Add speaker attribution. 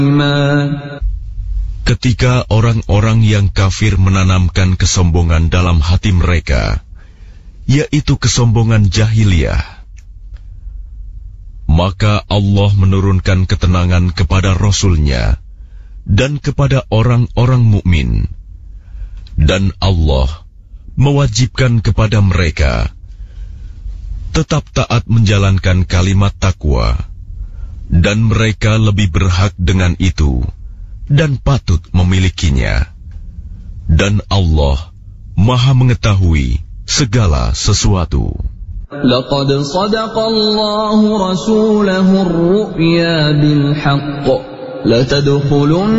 Speaker 1: Ketika orang-orang yang kafir menanamkan kesombongan dalam hati mereka, yaitu kesombongan jahiliyah, maka Allah menurunkan ketenangan kepada Rasul-Nya dan kepada orang-orang mukmin, dan Allah mewajibkan kepada mereka tetap taat menjalankan kalimat takwa, dan mereka lebih berhak dengan itu dan patut memilikinya. Dan Allah Maha mengetahui segala sesuatu.
Speaker 2: لقد صدق الله رسوله الرؤيا بالحق لتدخلن